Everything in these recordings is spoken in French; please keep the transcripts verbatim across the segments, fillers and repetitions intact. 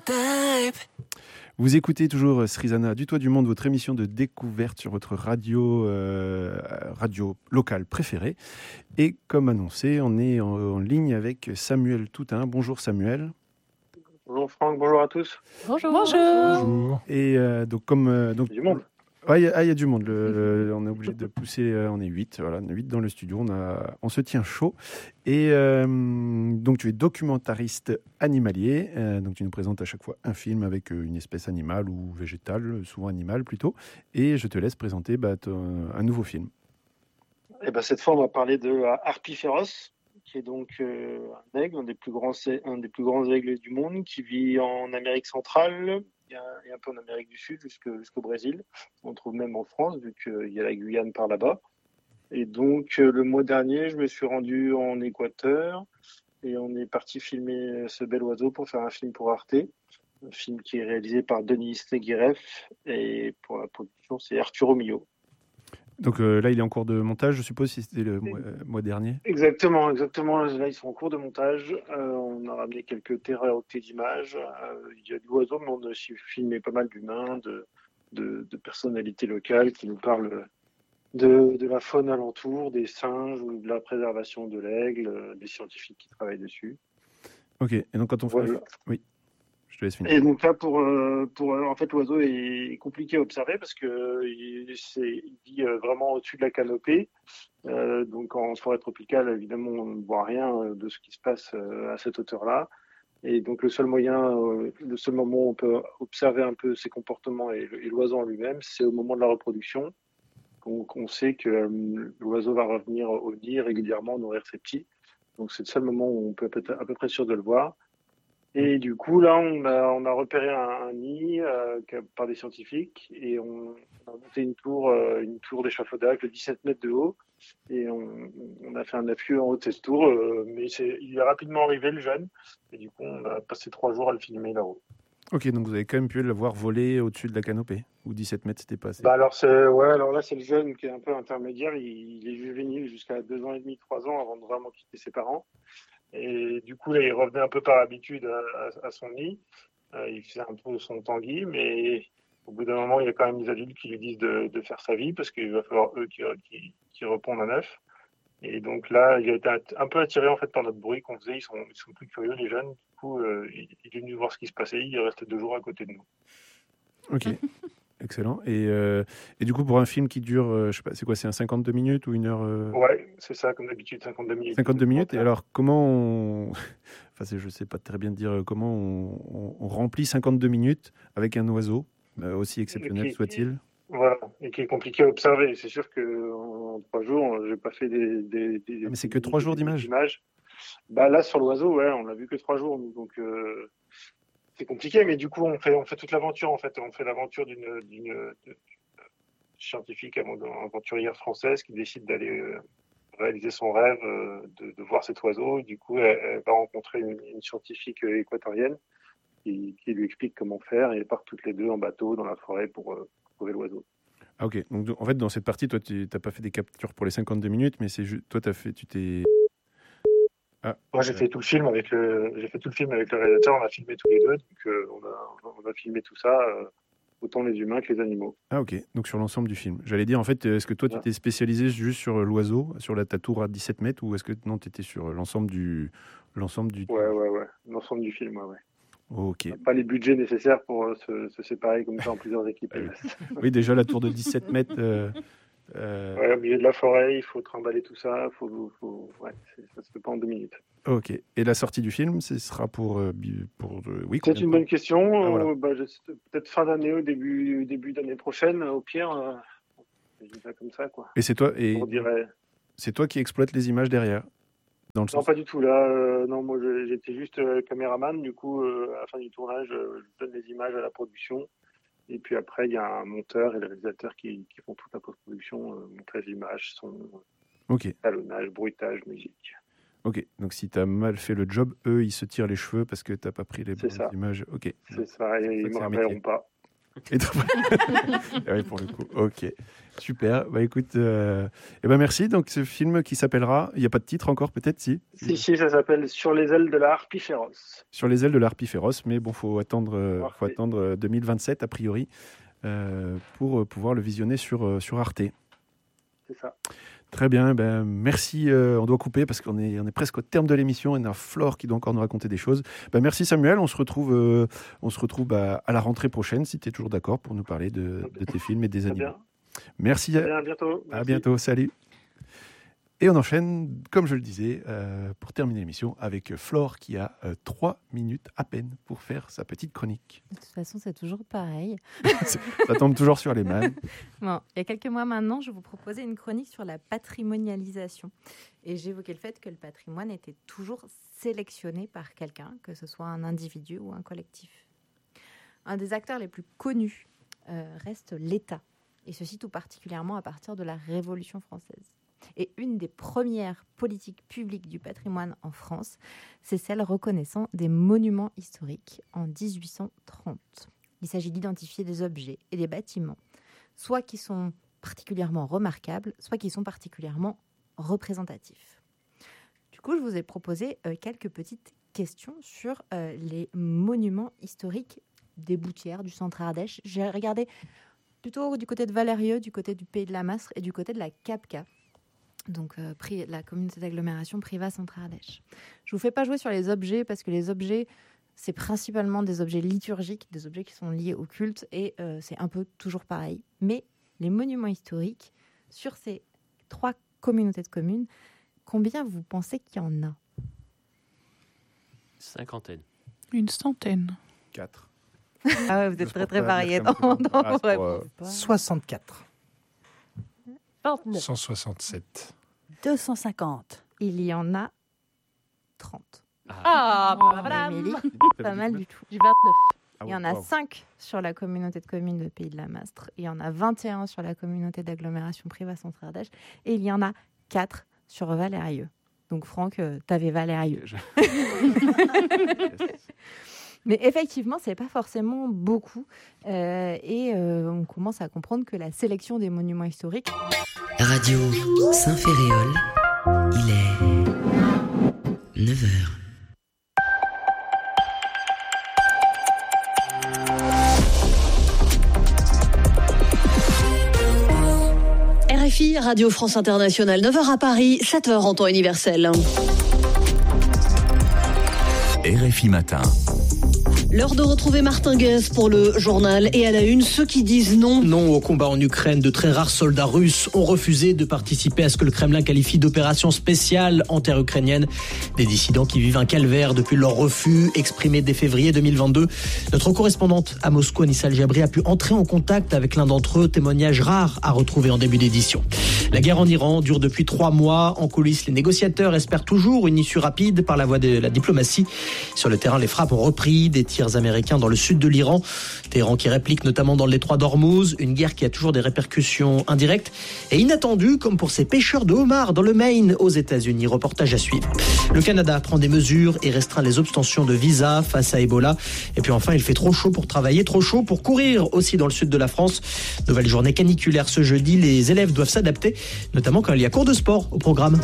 Vous écoutez toujours Srizana du Toit du Monde, votre émission de découverte sur votre radio, euh, radio locale préférée. Et comme annoncé, on est en, en ligne avec Samuel Toutain. Bonjour Samuel. Bonjour Franck, bonjour à tous. Bonjour. Bonjour. Bonjour. Et euh, donc comme euh, donc du monde. Ah, il y, y a du monde. Le, le, on est obligé de pousser. Euh, on est huit. Voilà, on est huit dans le studio. On a, on se tient chaud. Et euh, donc tu es documentariste animalier. Euh, donc tu nous présentes à chaque fois un film avec une espèce animale ou végétale, souvent animale plutôt. Et je te laisse présenter bah, ton, un nouveau film. Et ben cette fois, on va parler de Harpie féroce, qui est donc euh, un aigle, un des plus grands, un des plus grands aigles du monde, qui vit en Amérique centrale. Et un peu en Amérique du Sud jusqu'au, jusqu'au Brésil. On trouve même en France, vu qu'il y a la Guyane par là-bas. Et donc, le mois dernier, je me suis rendu en Équateur et on est parti filmer ce bel oiseau pour faire un film pour Arte. Un film qui est réalisé par Denis Neguereff et pour la production, c'est Arturo Millo. Donc euh, là, il est en cours de montage, je suppose, si c'était le mois, euh, mois dernier. Exactement, exactement. Là, ils sont en cours de montage. Euh, on a ramené quelques téraoctets d'images. Euh, il y a de l'oiseau, mais on a aussi filmé pas mal d'humains, de, de, de personnalités locales qui nous parlent de, de la faune alentour, des singes ou de la préservation de l'aigle, des scientifiques qui travaillent dessus. Ok, et donc quand on fait... Voilà. Oui. Je te laisse finir. Et donc là, pour, pour en fait, l'oiseau est compliqué à observer parce que il, c'est, il vit vraiment au-dessus de la canopée. Euh, donc en forêt tropicale, évidemment, on ne voit rien de ce qui se passe à cette hauteur-là. Et donc le seul moyen, le seul moment où on peut observer un peu ses comportements et, et l'oiseau en lui-même, c'est au moment de la reproduction. Donc on sait que euh, l'oiseau va revenir au nid régulièrement nourrir ses petits. Donc c'est le seul moment où on peut être à peu près sûr de le voir. Et du coup, là, on a, on a repéré un, un nid euh, par des scientifiques et on, on a monté une tour, euh, une tour d'échafaudage de dix-sept mètres de haut. Et on, on a fait un affût en haut de cette tour, euh, mais c'est, il est rapidement arrivé, le jeune. Et du coup, on a passé trois jours à le filmer là-haut. Ok, donc vous avez quand même pu le voir voler au-dessus de la canopée, ou dix-sept mètres, c'était pas assez. Bah alors, c'est, ouais, alors là, c'est le jeune qui est un peu intermédiaire. Il, il est juvénile jusqu'à deux ans et demi, trois ans avant de vraiment quitter ses parents. Et du coup, là, il revenait un peu par habitude à, à, à son nid. Euh, il faisait un peu son tanguy, mais au bout d'un moment, il y a quand même des adultes qui lui disent de, de faire sa vie parce qu'il va falloir eux qui, qui, qui répondent à neuf. Et donc là, il a été un peu attiré en fait par notre bruit qu'on faisait. Ils sont, ils sont plus curieux, les jeunes. Du coup, euh, il, il est venu voir ce qui se passait. Il est resté deux jours à côté de nous. Ok. Excellent. Et, euh, et du coup, pour un film qui dure, euh, je sais pas, c'est quoi, c'est un cinquante-deux minutes ou une heure euh... Ouais, c'est ça, comme d'habitude, cinquante-deux minutes. cinquante-deux minutes. Et alors, comment on... Enfin, c'est, je sais pas très bien dire comment on, on, on remplit cinquante-deux minutes avec un oiseau, euh, aussi exceptionnel qui, soit-il. Voilà, et qui est compliqué à observer. C'est sûr qu'en trois jours, j'ai pas fait des... des, des ah, mais c'est que trois jours d'images. d'images. Bah là, sur l'oiseau, ouais, on l'a vu que trois jours, donc... Euh... c'est compliqué, mais du coup, on fait, on fait toute l'aventure, en fait. On fait l'aventure d'une, d'une, d'une scientifique aventurière française qui décide d'aller euh, réaliser son rêve euh, de, de voir cet oiseau. Du coup, elle, elle va rencontrer une, une scientifique équatorienne qui, qui lui explique comment faire et elles partent toutes les deux en bateau dans la forêt pour euh, trouver l'oiseau. Ah, ok. Donc, en fait, dans cette partie, toi, tu n'as pas fait des captures pour les cinquante-deux minutes, mais c'est ju- toi, t'as fait, tu t'es... Ah, Moi, j'ai euh... fait tout le film avec le, j'ai fait tout le film avec le réalisateur. On a filmé tous les deux, donc euh, on a, on a filmé tout ça, euh, autant les humains que les animaux. Ah, ok. Donc sur l'ensemble du film. J'allais dire, en fait, est-ce que toi, tu t'es spécialisé juste sur l'oiseau, sur la ta tour à dix-sept mètres, ou est-ce que non, tu étais sur l'ensemble du, l'ensemble du. Ouais, ouais, ouais. L'ensemble du film, ouais, ouais. Ok. Pas les budgets nécessaires pour se, se séparer comme ça en plusieurs équipes. Oui, déjà la tour de dix-sept mètres. Euh... Euh... Ouais, au milieu de la forêt, il faut trimballer tout ça. Faut, faut... Ouais, ça se fait pas en deux minutes. Ok. Et la sortie du film, ce sera pour, pour euh, oui. C'est une bonne question. Ah, voilà. euh, bah, peut-être fin d'année, au début, début d'année prochaine, au pire. Euh, je dis ça comme ça, quoi. Et c'est toi et on dirait... c'est toi qui exploites les images derrière. Dans le non, sens... pas du tout. Là, euh, non, moi, j'étais juste euh, caméraman. Du coup, euh, à la fin du tournage, euh, je donne les images à la production. Et puis après, il y a un monteur et le réalisateur qui, qui font toute la post-production, euh, montage d'images, son okay. talonnage, bruitage, musique. Ok, donc si tu as mal fait le job, eux, ils se tirent les cheveux parce que tu n'as pas pris les bonnes images. Ok. C'est ça, et ils ne me rappelleront pas. Et trop... oui, pour le coup. Ok. Super. Bah écoute, euh... eh ben merci. Donc ce film qui s'appellera, il n'y a pas de titre encore peut-être, si. Si si, ça s'appelle Sur les ailes de la harpie féroce. Sur les ailes de la harpie féroce, mais bon, faut attendre, euh, faut attendre deux mille vingt-sept a priori euh, pour pouvoir le visionner sur euh, sur Arte. C'est ça. Très bien, ben, merci. Euh, on doit couper parce qu'on est, on est presque au terme de l'émission. Et on a Flore qui doit encore nous raconter des choses. Ben, merci Samuel. On se retrouve, euh, on se retrouve bah, à la rentrée prochaine, si tu es toujours d'accord, pour nous parler de, de tes films et des Très animés. bien. Merci. Très bien, à bientôt. À Merci. bientôt. Salut. Et on enchaîne, comme je le disais, euh, pour terminer l'émission, avec Flore qui a euh, trois minutes à peine pour faire sa petite chronique. De toute façon, c'est toujours pareil. Ça tombe toujours sur les mains. Bon, il y a quelques mois maintenant, je vous proposais une chronique sur la patrimonialisation. Et j'évoquais le fait que le patrimoine était toujours sélectionné par quelqu'un, que ce soit un individu ou un collectif. Un des acteurs les plus connus euh, reste l'État. Et ceci tout particulièrement à partir de la Révolution française. Et une des premières politiques publiques du patrimoine en France, c'est celle reconnaissant des monuments historiques en dix-huit cent trente. Il s'agit d'identifier des objets et des bâtiments, soit qui sont particulièrement remarquables, soit qui sont particulièrement représentatifs. Du coup, je vous ai proposé euh, quelques petites questions sur euh, les monuments historiques des Boutières, du centre Ardèche. J'ai regardé plutôt du côté de Valérieux, du côté du Pays de la Mastre et du côté de la Capca. Donc euh, la communauté d'agglomération Privas-Centre-Ardèche. Je ne vous fais pas jouer sur les objets parce que les objets, c'est principalement des objets liturgiques, des objets qui sont liés au culte et euh, c'est un peu toujours pareil. Mais les monuments historiques, sur ces trois communautés de communes, combien vous pensez qu'il y en a ? Cinquantaine. Une centaine. Quatre. Ah ouais, vous êtes très très variés dans, dans vos réponses. soixante-quatre. cent soixante-sept. deux cent cinquante. Il y en a trente. Ah, Oh, voilà. Émilie, pas mal du tout. J'ai vingt-neuf. Ah Il y en a cinq sur la communauté de communes de Pays de la Mastre. Il y en a vingt et un sur la communauté d'agglomération Privas-Centre-Ardèche. Et il y en a quatre sur Valérieux. Donc Franck, euh, t'avais Valérieux. Mais effectivement, c'est pas forcément beaucoup. Euh, et euh, on commence à comprendre que la sélection des monuments historiques... Radio Saint-Ferréol, il est neuf heures. R F I, Radio France Internationale, neuf heures à Paris, sept heures en temps universel. R F I Matin. L'heure de retrouver Martin Guez pour le journal et à la une, ceux qui disent non. Non au combat en Ukraine. De très rares soldats russes ont refusé de participer à ce que le Kremlin qualifie d'opération spéciale en terre ukrainienne. Des dissidents qui vivent un calvaire depuis leur refus exprimé dès février deux mille vingt-deux. Notre correspondante à Moscou, Anissa El-Jabri, a pu entrer en contact avec l'un d'entre eux. Témoignage rare à retrouver en début d'édition. La guerre en Iran dure depuis trois mois. En coulisses, les négociateurs espèrent toujours une issue rapide par la voie de la diplomatie. Sur le terrain, les frappes ont repris. Des tirs américains dans le sud de l'Iran. Téhéran qui réplique notamment dans le détroit d'Ormuz. Une guerre qui a toujours des répercussions indirectes et inattendues, comme pour ces pêcheurs de homards dans le Maine aux États-Unis. Reportage à suivre. Le Canada prend des mesures et restreint les obtentions de visa face à Ebola. Et puis enfin, il fait trop chaud pour travailler, trop chaud pour courir aussi dans le sud de la France. Nouvelle journée caniculaire ce jeudi. Les élèves doivent s'adapter, notamment quand il y a cours de sport au programme.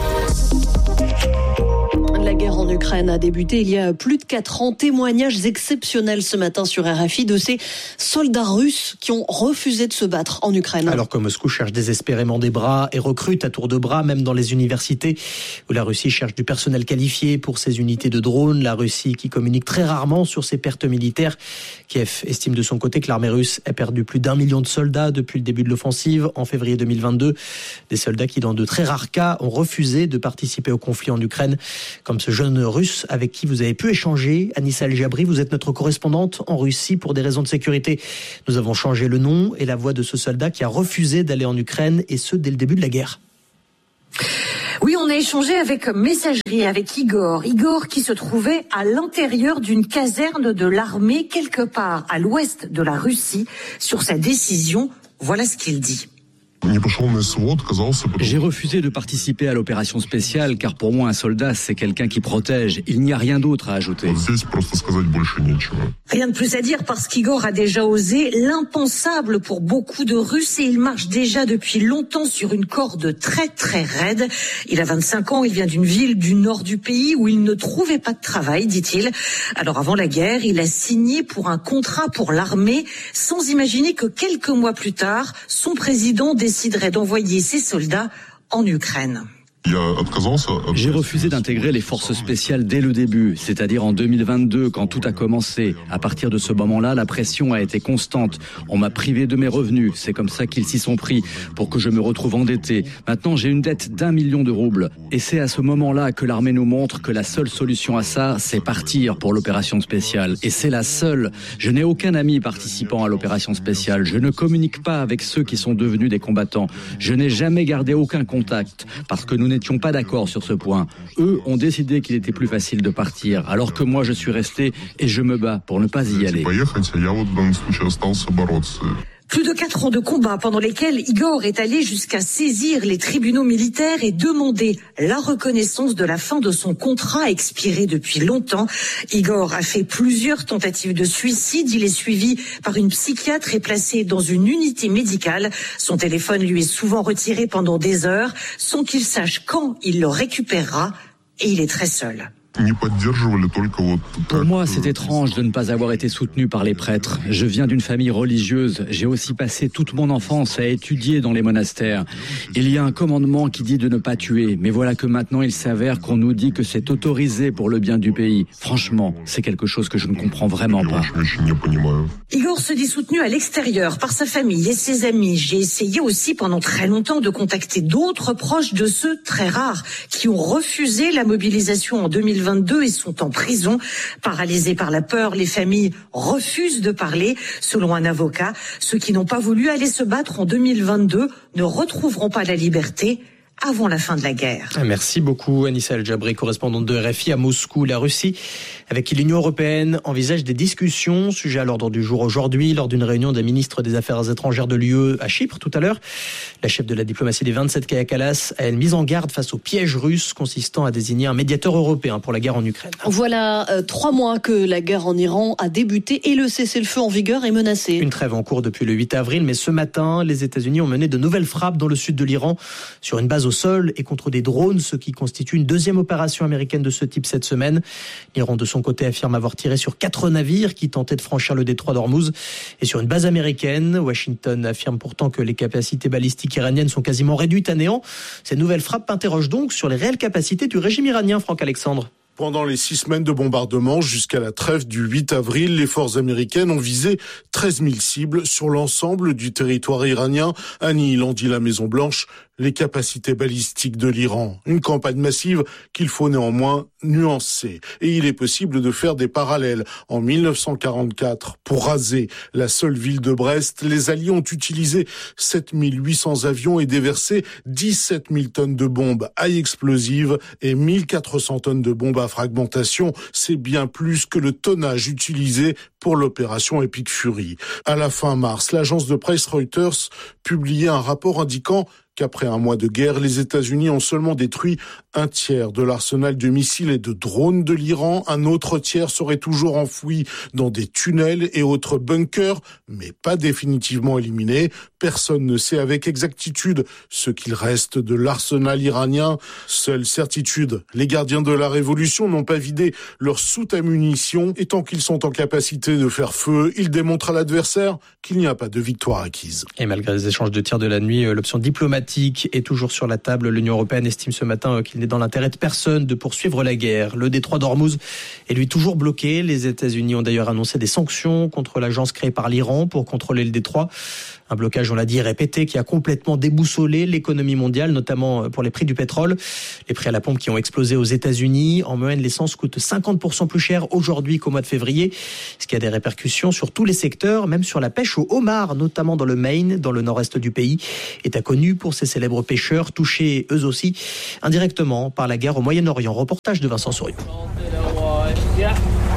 La guerre en Ukraine a débuté il y a plus de quatre ans. Témoignages exceptionnels ce matin sur R F I de ces soldats russes qui ont refusé de se battre en Ukraine. Alors que Moscou cherche désespérément des bras et recrute à tour de bras, même dans les universités, où la Russie cherche du personnel qualifié pour ses unités de drones. La Russie qui communique très rarement sur ses pertes militaires. Kiev estime de son côté que l'armée russe a perdu plus d'un million de soldats depuis le début de l'offensive en février deux mille vingt-deux. Des soldats qui, dans de très rares cas, ont refusé de participer au conflit en Ukraine, comme ce jeune russe avec qui vous avez pu échanger. Anissa El-Jabri, vous êtes notre correspondante en Russie pour des raisons de sécurité. Nous avons changé le nom et la voix de ce soldat qui a refusé d'aller en Ukraine, et ce, dès le début de la guerre. Oui, on a échangé avec messagerie, avec Igor. Igor qui se trouvait à l'intérieur d'une caserne de l'armée, quelque part à l'ouest de la Russie, sur sa décision. Voilà ce qu'il dit. J'ai refusé de participer à l'opération spéciale car pour moi un soldat c'est quelqu'un qui protège. Il n'y a rien d'autre à ajouter. Rien de plus à dire parce qu'Igor a déjà osé l'impensable pour beaucoup de Russes et il marche déjà depuis longtemps sur une corde très très raide. Il a vingt-cinq ans, il vient d'une ville du nord du pays où il ne trouvait pas de travail, dit-il. Alors avant la guerre, il a signé pour un contrat pour l'armée sans imaginer que quelques mois plus tard, son président déciderait d'envoyer ses soldats en Ukraine. J'ai refusé d'intégrer les forces spéciales dès le début, c'est-à-dire en deux mille vingt-deux, quand tout a commencé. À partir de ce moment-là, la pression a été constante. On m'a privé de mes revenus. C'est comme ça qu'ils s'y sont pris, pour que je me retrouve endetté. Maintenant, j'ai une dette d'un million de roubles. Et c'est à ce moment-là que l'armée nous montre que la seule solution à ça, c'est partir pour l'opération spéciale. Et c'est la seule. Je n'ai aucun ami participant à l'opération spéciale. Je ne communique pas avec ceux qui sont devenus des combattants. Je n'ai jamais gardé aucun contact, parce que nous n'étions pas d'accord sur ce point. Eux ont décidé qu'il était plus facile de partir, alors que moi je suis resté et je me bats pour ne pas y aller. Plus de quatre ans de combat pendant lesquels Igor est allé jusqu'à saisir les tribunaux militaires et demander la reconnaissance de la fin de son contrat expiré depuis longtemps. Igor a fait plusieurs tentatives de suicide. Il est suivi par une psychiatre et placé dans une unité médicale. Son téléphone lui est souvent retiré pendant des heures sans qu'il sache quand il le récupérera et il est très seul. Pour moi, c'est étrange de ne pas avoir été soutenu par les prêtres. Je viens d'une famille religieuse. J'ai aussi passé toute mon enfance à étudier dans les monastères. Il y a un commandement qui dit de ne pas tuer. Mais voilà que maintenant, il s'avère qu'on nous dit que c'est autorisé pour le bien du pays. Franchement, c'est quelque chose que je ne comprends vraiment pas. Igor se dit soutenu à l'extérieur par sa famille et ses amis. J'ai essayé aussi pendant très longtemps de contacter d'autres proches de ceux très rares qui ont refusé la mobilisation en deux mille vingt-deux et sont en prison. Paralysés par la peur, les familles refusent de parler. Selon un avocat, ceux qui n'ont pas voulu aller se battre en deux mille vingt-deux ne retrouveront pas la liberté avant la fin de la guerre. Merci beaucoup Anissa El-Jabri, correspondante de R F I à Moscou. La Russie, avec qui l'Union européenne envisage des discussions, sujet à l'ordre du jour aujourd'hui, lors d'une réunion des ministres des Affaires étrangères de l'U E à Chypre tout à l'heure. La chef de la diplomatie des vingt-sept, Kaja Kallas, a une mise en garde face au piège russe consistant à désigner un médiateur européen pour la guerre en Ukraine. Voilà euh, trois mois que la guerre en Iran a débuté et le cessez-le-feu en vigueur est menacé. Une trêve en cours depuis le huit avril, mais ce matin, les États-Unis ont mené de nouvelles frappes dans le sud de l'Iran sur une base au sol et contre des drones, ce qui constitue une deuxième opération américaine de ce type cette semaine. L'Iran, de son côté, affirme avoir tiré sur quatre navires qui tentaient de franchir le détroit d'Ormuz et sur une base américaine. Washington affirme pourtant que les capacités balistiques iraniennes sont quasiment réduites à néant. Ces nouvelles frappes interrogent donc sur les réelles capacités du régime iranien, Franck Alexandre. Pendant les six semaines de bombardement jusqu'à la trêve du huit avril, les forces américaines ont visé treize mille cibles sur l'ensemble du territoire iranien, annihilant, dit la Maison-Blanche, les capacités balistiques de l'Iran. Une campagne massive qu'il faut néanmoins nuancer. Et il est possible de faire des parallèles. En mille neuf cent quarante-quatre, pour raser la seule ville de Brest, les Alliés ont utilisé sept mille huit cents avions et déversé dix-sept mille tonnes de bombes à explosives et mille quatre cents tonnes de bombes à fragmentation. C'est bien plus que le tonnage utilisé pour l'opération Epic Fury. À la fin mars, l'agence de presse Reuters publiait un rapport indiquant qu'après un mois de guerre, les États-Unis ont seulement détruit un tiers de l'arsenal de missiles et de drones de l'Iran. Un autre tiers serait toujours enfoui dans des tunnels et autres bunkers, mais pas définitivement éliminé. Personne ne sait avec exactitude ce qu'il reste de l'arsenal iranien. Seule certitude, les gardiens de la révolution n'ont pas vidé leur soute à munitions et tant qu'ils sont en capacité de faire feu, ils démontrent à l'adversaire qu'il n'y a pas de victoire acquise. Et malgré les échanges de tirs de la nuit, l'option diplomatique est toujours sur la table. L'Union européenne estime ce matin qu'il n'est dans l'intérêt de personne de poursuivre la guerre. Le détroit d'Ormuz est lui toujours bloqué. Les États-Unis ont d'ailleurs annoncé des sanctions contre l'agence créée par l'Iran pour contrôler le détroit. Un blocage, on l'a dit, répété, qui a complètement déboussolé l'économie mondiale, notamment pour les prix du pétrole. Les prix à la pompe qui ont explosé aux États-Unis. En moyenne, l'essence coûte cinquante pour cent plus cher aujourd'hui qu'au mois de février, ce qui a des répercussions sur tous les secteurs, même sur la pêche au homard, notamment dans le Maine, dans le nord-est du pays, est connu pour ses célèbres pêcheurs, touchés eux aussi indirectement par la guerre au Moyen-Orient. Reportage de Vincent Souriau.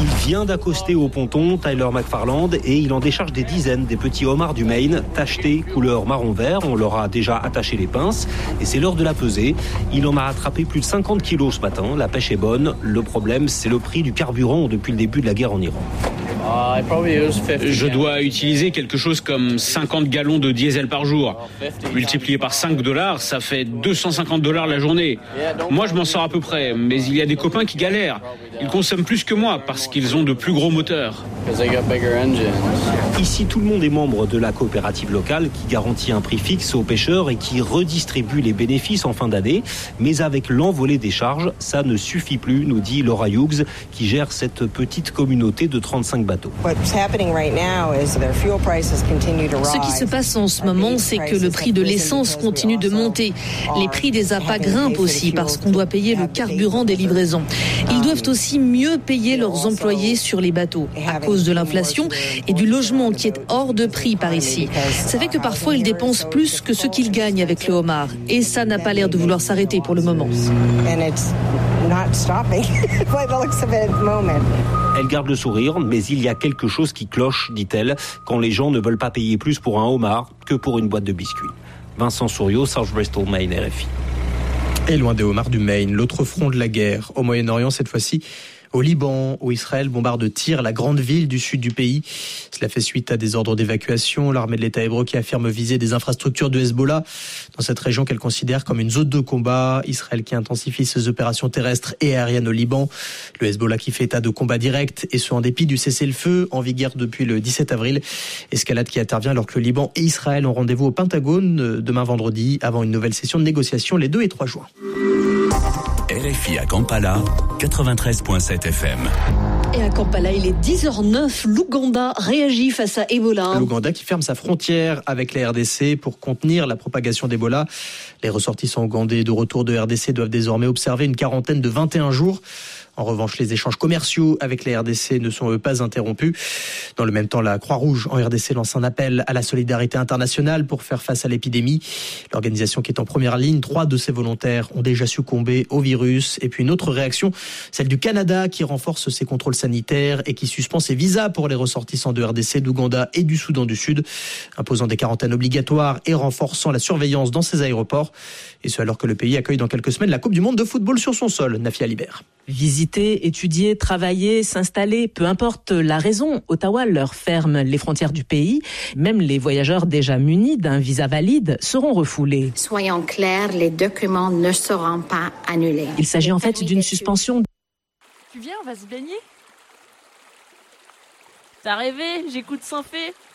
Il vient d'accoster au ponton, Tyler McFarland, et il en décharge des dizaines des petits homards du Maine, tachetés couleur marron-vert. On leur a déjà attaché les pinces et c'est l'heure de la pesée. Il en a attrapé plus de cinquante kilos ce matin. La pêche est bonne. Le problème, c'est le prix du carburant depuis le début de la guerre en Iran. Je dois utiliser quelque chose comme cinquante gallons de diesel par jour. Multiplié par cinq dollars, ça fait deux cent cinquante dollars la journée. Moi, je m'en sors à peu près, mais il y a des copains qui galèrent. Ils consomment plus que moi parce qu'ils ont de plus gros moteurs. Ici, tout le monde est membre de la coopérative locale qui garantit un prix fixe aux pêcheurs et qui redistribue les bénéfices en fin d'année. Mais avec l'envolée des charges, ça ne suffit plus, nous dit Laura Hughes, qui gère cette petite communauté de trente-cinq bateaux. Ce qui se passe en ce moment, c'est que le prix de l'essence continue de monter. Les prix des appâts grimpent aussi parce qu'on doit payer le carburant des livraisons. Ils doivent aussi mieux payer leurs employés sur les bateaux à cause de l'inflation et du logement qui est hors de prix par ici. Ça fait que parfois ils dépensent plus que ce qu'ils gagnent avec le homard. Et ça n'a pas l'air de vouloir s'arrêter pour le moment. Elle garde le sourire, mais il y a quelque chose qui cloche, dit-elle, quand les gens ne veulent pas payer plus pour un homard que pour une boîte de biscuits. Vincent Souriau, South Bristol, Maine, R F I. Et loin des homards du Maine, l'autre front de la guerre, au Moyen-Orient cette fois-ci, au Liban, où Israël bombarde de tirs la grande ville du sud du pays. Cela fait suite à des ordres d'évacuation. L'armée de l'État hébreu qui affirme viser des infrastructures de Hezbollah dans cette région qu'elle considère comme une zone de combat. Israël qui intensifie ses opérations terrestres et aériennes au Liban. Le Hezbollah qui fait état de combats directs et ce en dépit du cessez-le-feu en vigueur depuis le dix-sept avril. Escalade qui intervient alors que le Liban et Israël ont rendez-vous au Pentagone demain vendredi avant une nouvelle session de négociation les deux et trois juin. R F I à Kampala, quatre-vingt-treize virgule sept F M. Et à Kampala, il est dix heures neuf. L'Ouganda réagit face à Ebola. L'Ouganda qui ferme sa frontière avec la R D C pour contenir la propagation d'Ebola. Les ressortissants ougandais de retour de R D C doivent désormais observer une quarantaine de vingt et un jours. En revanche, les échanges commerciaux avec les R D C ne sont eux pas interrompus. Dans le même temps, la Croix-Rouge en R D C lance un appel à la solidarité internationale pour faire face à l'épidémie. L'organisation qui est en première ligne, trois de ses volontaires ont déjà succombé au virus. Et puis une autre réaction, celle du Canada qui renforce ses contrôles sanitaires et qui suspend ses visas pour les ressortissants de R D C, d'Ouganda et du Soudan du Sud, imposant des quarantaines obligatoires et renforçant la surveillance dans ses aéroports. Et ce alors que le pays accueille dans quelques semaines la Coupe du Monde de football sur son sol. Nafia Libert. Visiter, étudier, travailler, s'installer, peu importe la raison, Ottawa leur ferme les frontières du pays. Même les voyageurs déjà munis d'un visa valide seront refoulés. Soyons clairs, les documents ne seront pas annulés. Il s'agit en fait d'une suspension. Tu viens, on va se baigner? T'as rêvé, j'écoute sans fait.